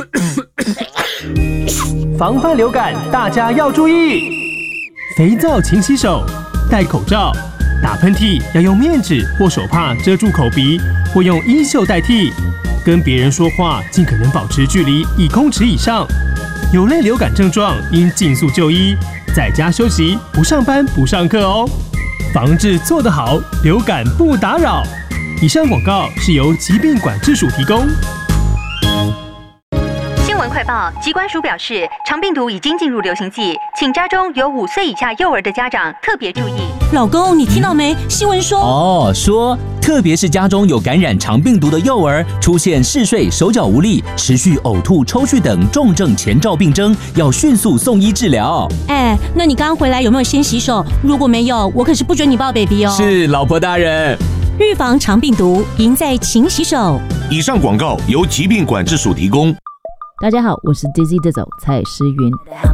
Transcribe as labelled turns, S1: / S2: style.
S1: 防范流感，大家要注意：肥皂勤洗手，戴口罩，打喷嚏要用面纸或手帕遮住口鼻，或用衣袖代替。跟别人说话尽可能保持距离1公尺以上。有类流感症状应尽速就医，在家休息，不上班不上课哦。防治做得好，流感不打扰。以上广告是由疾病管制署提供。
S2: 新闻快报，疾管署表示，肠病毒已经进入流行季，请家中有5岁以下幼儿的家长特别注意。
S3: 老公，你听到没？新闻说
S4: 说特别是家中有感染肠病毒的幼儿，出现嗜睡、手脚无力、持续呕吐、抽搐等重症前兆病征，要迅速送医治疗。
S3: 那你刚回来有没有先洗手？如果没有，我可是不准你抱 baby 哦。
S4: 是，老婆大人。
S3: 预防肠病毒，赢在勤洗手。
S5: 以上广告由疾病管制署提供。
S6: 大家好，我是 Dizzy Dizzle 蔡诗芸。